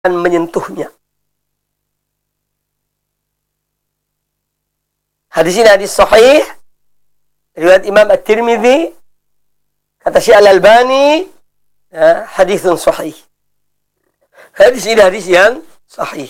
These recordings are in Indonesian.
dan menyentuhnya. Hadis ini hadis sahih, riwayat Imam At-Tirmidzi, kata Syekh Al-Albani, hadisun sahih. Hadis ini hadis yang sahih.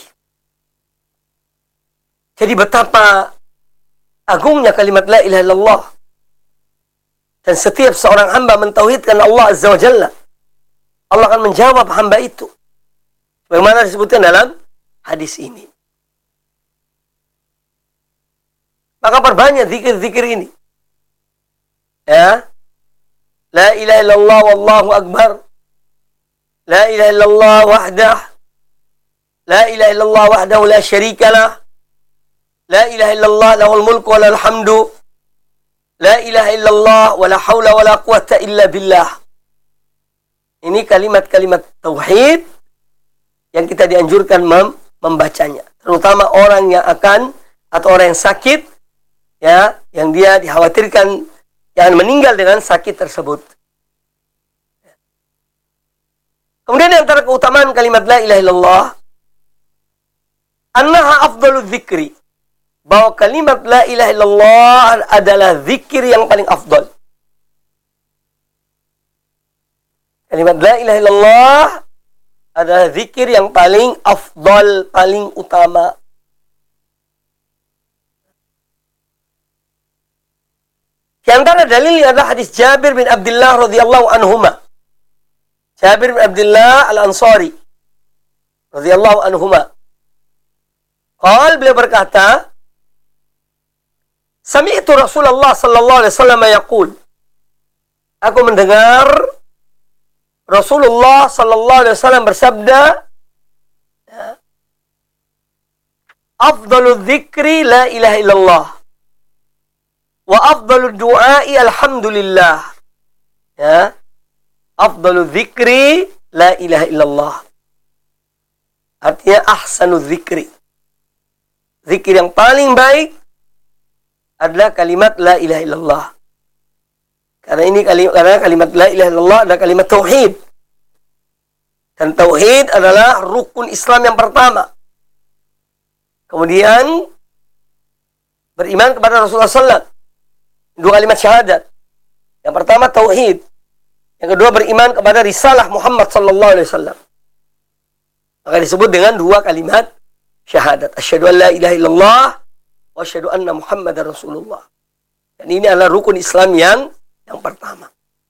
Jadi betapa agungnya kalimat la ilaha illallah. Dan setiap seorang hamba mentauhidkan Allah Azza wa Jalla, Allah akan menjawab hamba itu. Bagaimana disebutkan dalam hadis ini. Maka perbanyak zikir-zikir ini. Ya. La ilaha illallah wallahu akbar. La ilaha illallah wahdah. La ilaha illallah wahdahu la syarikalah. La ilaha illallah lahul mulku wa lahul hamdu. La ilaha illallah wa la hawla wa la quwata illa billah. Ini kalimat-kalimat tauhid yang kita dianjurkan membacanya. Terutama orang yang akan atau orang yang sakit, ya, yang dia dikhawatirkan jangan meninggal dengan sakit tersebut. Kemudian antara keutamaan kalimat la ilaha illallah, annaha afdalul dzikri. Bahwa kalimat la ilaha illallah adalah zikir yang paling afdal. Kalimat la ilaha illallah adalah zikir yang paling afdal, paling utama. Di antara dalil adalah hadis Jabir bin Abdullah radhiyallahu anhuma. Jabir bin Abdullah Al-Ansari radhiyallahu anhuma. Beliau berkata, sami'tu Rasulullah sallallahu alaihi wasallam yaqul. Aku mendengar Rasulullah sallallahu alaihi wasallam bersabda, afdalul dzikri la ilaha illallah wa afdalud du'ai alhamdulillah. Ya. Afdalul dzikri la ilaha illallah. Artinya ahsanul dzikri. Zikir yang paling baik adalah kalimat la ilaha illallah. Karena kalimat la ilaha illallah adalah kalimat tauhid. Dan tauhid adalah rukun Islam yang pertama. Kemudian beriman kepada Rasulullah SAW. Dua kalimat syahadat. Yang pertama tauhid. Yang kedua beriman kepada risalah Muhammad sallallahu alaihi wasallam. Maka disebut dengan dua kalimat syahadat. Asyhadu an la ilaha illallah wa asyhadu anna Muhammadar Rasulullah. Dan ini adalah rukun Islam yang pertama.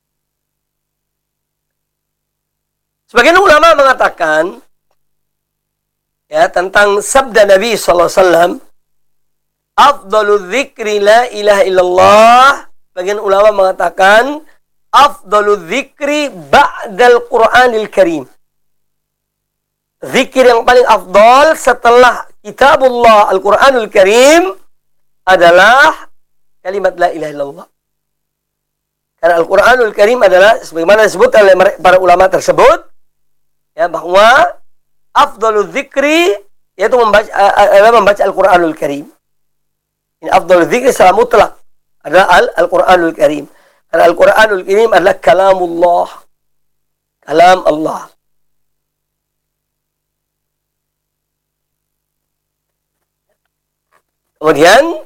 Sebagian ulama mengatakan ya tentang sabda Nabi sallallahu alaihi wasallam, afdalul dzikri la ilaha illallah. Bagian ulama mengatakan afdalul dzikri ba'dal Qur'anil Karim. Zikir yang paling afdal setelah kitabullah Al-Quranul Karim adalah kalimat la ilaha illallah. Karena Al-Quranul Karim adalah sebagaimana disebut oleh para ulama tersebut, ya, bahwa afdalul dzikri yaitu membaca Al-Quranul Karim. Ini afdalul dzikri secara mutlak adalah Al-Quranul Karim. Karena Al-Quranul Karim adalah kalamullah. Kalam Allah. Kemudian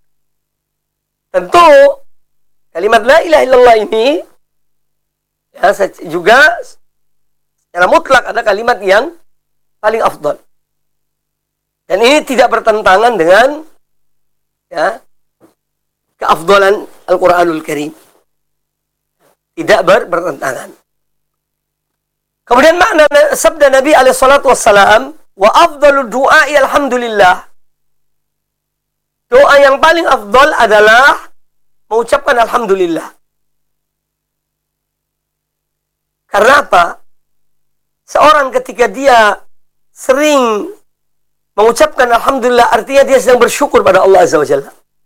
tentu kalimat la ilaha illallah ini ya, juga secara mutlak ada kalimat yang paling afdal. Dan ini tidak bertentangan dengan ya, keafdalan Al-Quranul Karim. Tidak bertentangan. Kemudian makna sabda Nabi alaihi salatu wassalam, wa afdalud du'ai alhamdulillah. Doa yang paling afdal adalah mengucapkan alhamdulillah. Karena apa? Seorang ketika dia sering mengucapkan alhamdulillah, artinya dia sedang bersyukur pada Allah Azza wa Jalla.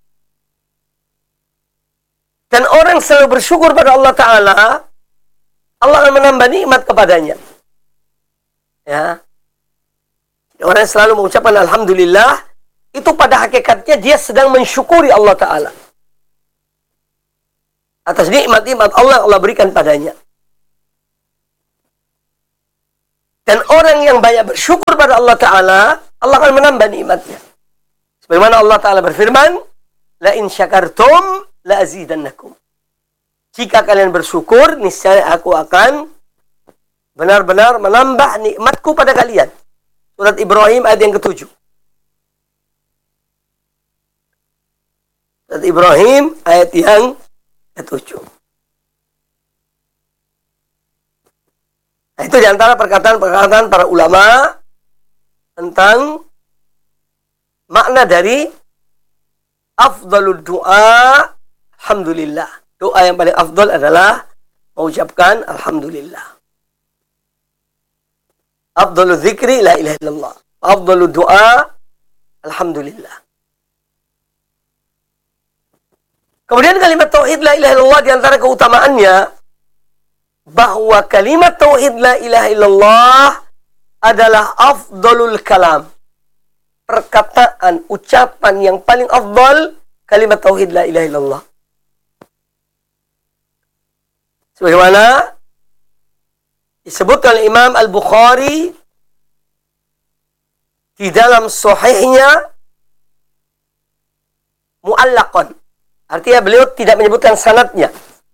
Dan orang selalu bersyukur pada Allah Ta'ala, Allah akan menambah nikmat kepadanya. Ya. Orang yang selalu mengucapkan alhamdulillah, itu pada hakikatnya dia sedang mensyukuri Allah Ta'ala atas nikmat-nikmat Allah yang Allah berikan padanya. Dan orang yang banyak bersyukur pada Allah Ta'ala, Allah akan menambah nikmatnya. Sebagaimana Allah Ta'ala berfirman, la in syakartum la azidannakum. Jika kalian bersyukur, niscaya aku akan benar-benar menambah nikmatku pada kalian. Surat Ibrahim ayat yang ke-7. Surat Ibrahim ayat yang ke-7. Nah, itu diantara perkataan-perkataan para ulama tentang makna dari afdalud du'a alhamdulillah. Doa yang paling afdal adalah mengucapkan alhamdulillah. Afdalul dzikri la ilaha illallah. Afdalud du'a alhamdulillah. Kemudian kalimat tauhid la ilaha illallah diantara keutamaannya bahwa kalimat tauhid la ilaha illallah adalah afdalul kalam. Perkataan, ucapan yang paling afdal kalimat tauhid la ilaha illallah. Sebagaimana disebut oleh Imam Al-Bukhari di dalam sahihnya mu'allaqan. Artinya beliau tidak menyebutkan sanadnya.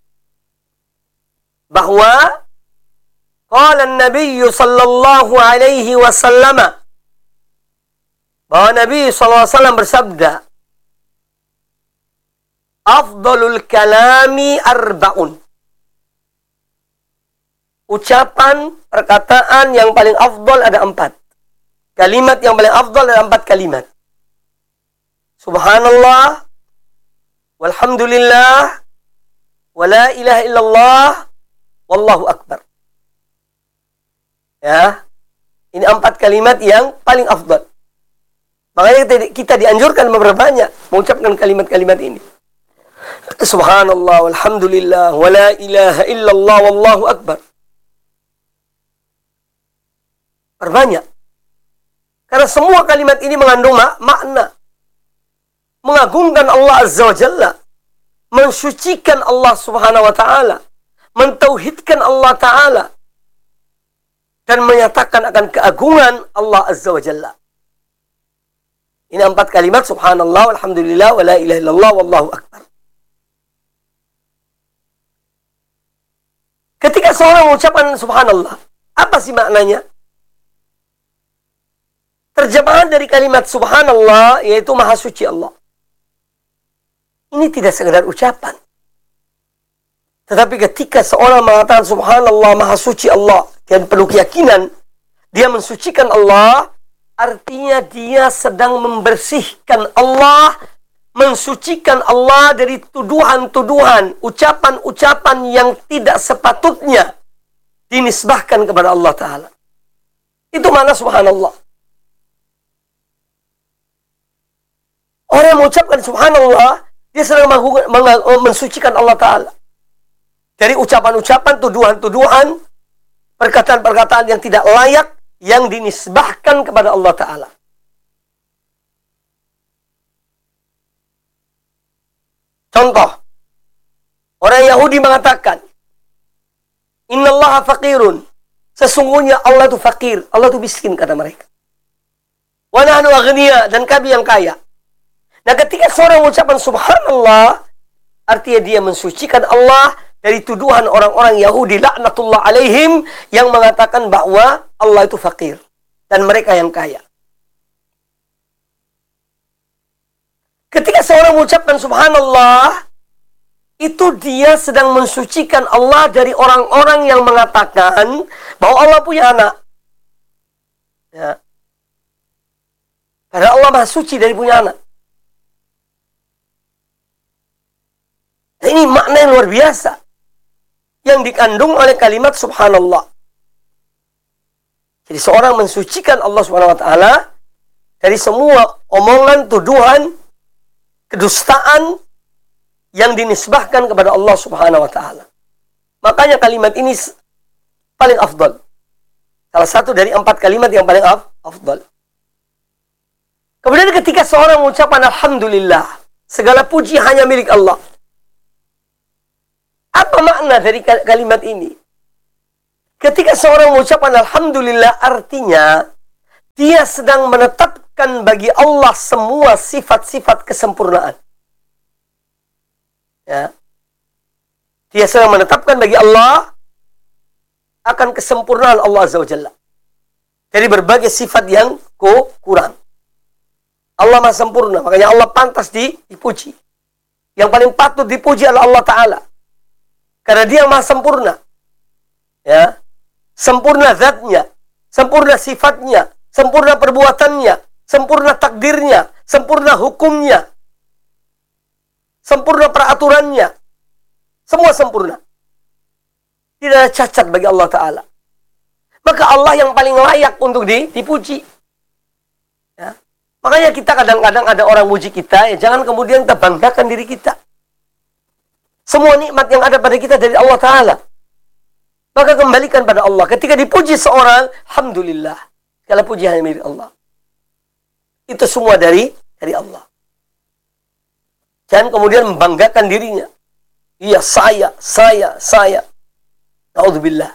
Bahwa qala an-nabiy sallallahu alaihi wasallam, bahwa Nabi sallallahu alaihi wasallam bersabda, afdalul kalami arba'un. Ucapan, perkataan yang paling afdal ada 4. Kalimat yang paling afdal ada 4 kalimat. Subhanallah, walhamdulillah, wa la ilaha illallah, wallahu akbar. Ya. Ini 4 kalimat yang paling afdal. Makanya kita dianjurkan memperbanyak mengucapkan kalimat-kalimat ini. Subhanallah, walhamdulillah, wa la ilaha illallah, wallahu akbar. Perbanyak. Karena semua kalimat ini mengandung makna. Mengagungkan Allah Azza wa Jalla. Mensucikan Allah Subhanahu wa ta'ala. Mentauhidkan Allah Ta'ala. Dan menyatakan akan keagungan Allah Azza wa Jalla. Ini 4 kalimat. Subhanallah, alhamdulillah, wa la ilaha illallah, wallahu akbar. Ketika seorang mengucapkan subhanallah, apa sih maknanya? Terjemahan dari kalimat subhanallah yaitu maha suci Allah. Ini tidak sekedar ucapan. Tetapi ketika seorang mengatakan subhanallah, maha suci Allah, dan penuh keyakinan dia mensucikan Allah, artinya dia sedang membersihkan Allah, mensucikan Allah dari tuduhan-tuduhan, ucapan-ucapan yang tidak sepatutnya dinisbahkan kepada Allah Ta'ala. Itu makna subhanallah. Orang yang mengucapkan subhanallah, dia sedang mensucikan Allah Ta'ala. Dari ucapan-ucapan, tuduhan-tuduhan, perkataan-perkataan yang tidak layak, yang dinisbahkan kepada Allah Ta'ala. Contoh, orang Yahudi mengatakan, innallaha faqirun. Sesungguhnya Allah itu fakir, Allah itu miskin, kata mereka. Wa nahnu aghniya, dan kami yang kaya. Nah, ketika seorang mengucapkan subhanallah, artinya dia mensucikan Allah dari tuduhan orang-orang Yahudi laknatullah alaihim yang mengatakan bahwa Allah itu fakir dan mereka yang kaya. Ketika seorang mengucapkan subhanallah, itu dia sedang mensucikan Allah dari orang-orang yang mengatakan bahwa Allah punya anak. Ya. Padahal Allah maha suci dari punya anak. Nah, ini makna yang luar biasa yang dikandung oleh kalimat subhanallah. Jadi seorang mensucikan Allah Subhanahu wa taala dari semua omongan, tuduhan, kedustaan yang dinisbahkan kepada Allah Subhanahu wa taala. Makanya kalimat ini paling afdal. Salah satu dari 4 kalimat yang paling afdal. Kemudian ketika seorang mengucapkan alhamdulillah, segala puji hanya milik Allah. Apa makna dari kalimat ini? Ketika seorang mengucapkan alhamdulillah, artinya dia sedang menetapkan bagi Allah semua sifat-sifat kesempurnaan. Ya. Dia sedang menetapkan bagi Allah akan kesempurnaan Allah Azza wa Jalla. Dari berbagai sifat yang kurang. Allah Maha Sempurna, makanya Allah pantas dipuji. Yang paling patut dipuji adalah Allah Ta'ala. Karena dia Maha Sempurna. Ya. Sempurna zatnya, sempurna sifatnya, sempurna perbuatannya, sempurna takdirnya, sempurna hukumnya, sempurna peraturannya. Semua sempurna. Tidak ada cacat bagi Allah Ta'ala. Maka Allah yang paling layak untuk dipuji. Ya. Makanya kita kadang-kadang ada orang muji kita, ya jangan kemudian kita banggakan diri kita. Semua nikmat yang ada pada kita dari Allah Ta'ala. Maka kembalikan pada Allah. Ketika dipuji seorang, alhamdulillah. Segala puji hanya milik Allah. Itu semua dari Allah. Jangan kemudian membanggakan dirinya. Iya, saya. Na'udzubillah.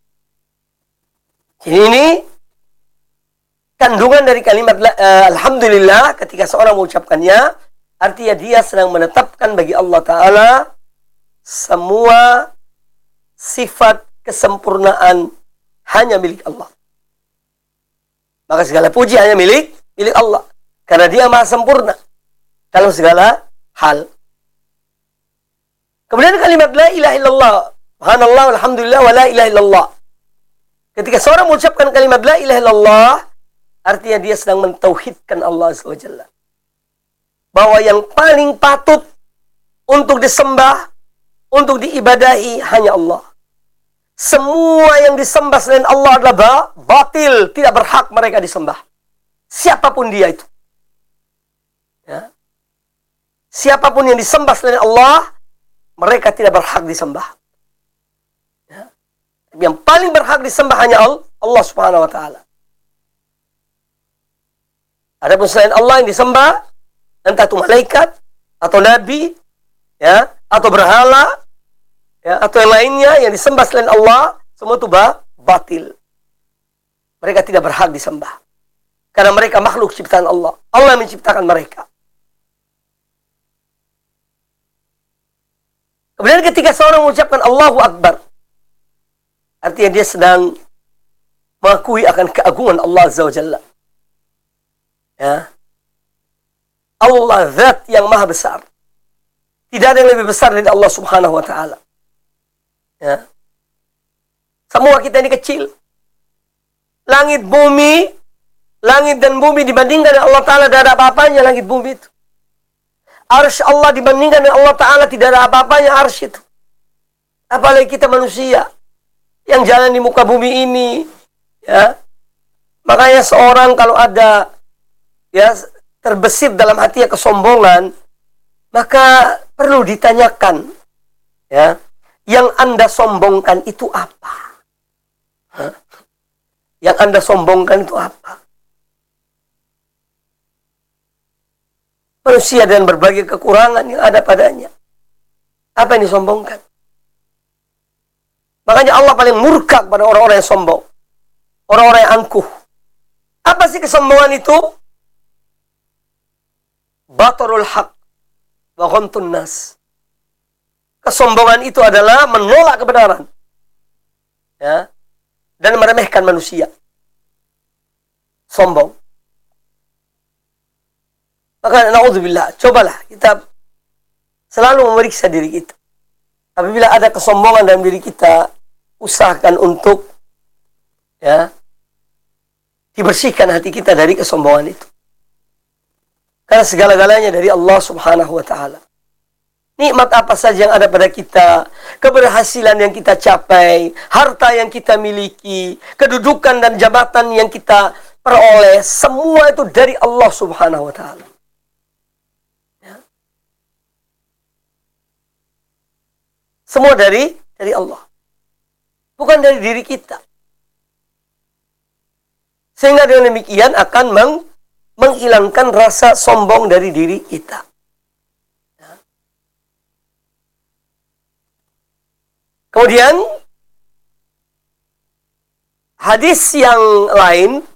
Ini kandungan dari kalimat alhamdulillah ketika seorang mengucapkannya, artinya dia sedang menetapkan bagi Allah Ta'ala semua sifat kesempurnaan hanya milik Allah. Maka segala puji hanya milik Allah. Karena dia Maha Sempurna dalam segala hal. Kemudian kalimat la ilaha illallah. Subhanallah, alhamdulillah, wa la ilaha illallah. Ketika seorang mengucapkan kalimat la ilaha illallah, artinya dia sedang mentauhidkan Allah Azza wa Jalla. Bahwa yang paling patut untuk disembah, untuk diibadahi hanya Allah. Semua yang disembah selain Allah adalah batil, tidak berhak mereka disembah. Siapapun dia itu. Ya. Siapapun yang disembah selain Allah, mereka tidak berhak disembah. Ya. Yang paling berhak disembah hanya Allah Subhanahu wa Ta'ala. Adapun selain Allah yang disembah, entah itu malaikat atau nabi, ya, atau berhala, ya, atau yang lainnya yang disembah selain Allah, semua itu batil. Mereka tidak berhak disembah. Karena mereka makhluk ciptaan Allah. Allah yang menciptakan mereka. Kemudian ketika seorang mengucapkan Allahu Akbar, artinya dia sedang mengakui akan keagungan Allah Azza wa Jalla. Ya. Allah zat yang maha besar. Tidak ada yang lebih besar dari Allah Subhanahu wa Ta'ala. Ya. Semua kita ini kecil. Langit dan bumi dibandingkan dengan Allah Ta'ala tidak ada apa-apanya langit bumi itu. Arsy Allah dibandingkan dengan Allah Ta'ala tidak ada apa-apanya arsy itu. Apalagi kita manusia yang jalan di muka bumi ini. Ya. Makanya seorang kalau ada ya terbesit dalam hatinya kesombongan, maka perlu ditanyakan, ya, yang Anda sombongkan itu apa? Hah? Yang Anda sombongkan itu apa? Manusia dengan berbagai kekurangan yang ada padanya. Apa yang disombongkan? Makanya Allah paling murka pada orang-orang yang sombong. Orang-orang yang angkuh. Apa sih kesombongan itu? Batarul haq wa ghamtun nas. Kesombongan itu adalah menolak kebenaran, ya, dan meremehkan manusia. Sombong. Maka na'udzubillah, cobalah kita selalu memeriksa diri kita. Apabila ada kesombongan dalam diri kita, usahakan untuk, ya, dibersihkan hati kita dari kesombongan itu. Karena segala-galanya dari Allah Subhanahu wa Ta'ala. Nikmat apa saja yang ada pada kita, keberhasilan yang kita capai, harta yang kita miliki, kedudukan dan jabatan yang kita peroleh, semua itu dari Allah Subhanahu wa Ta'ala. Ya. Semua dari Allah. Bukan dari diri kita. Sehingga dengan demikian akan menghilangkan rasa sombong dari diri kita. Ya. Kemudian Hadis yang lain